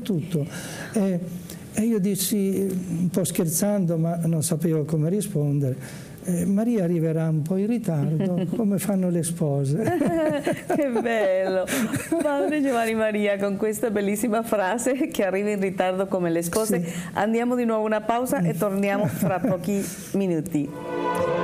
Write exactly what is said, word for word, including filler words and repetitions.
tutto. E, e io dissi, un po' scherzando, ma non sapevo come rispondere, Eh, Maria arriverà un po' in ritardo, come fanno le spose. Che bello! Padre Giovanni Maria, con questa bellissima frase, che arriva in ritardo come le spose, sì. Andiamo di nuovo a una pausa e torniamo fra pochi minuti.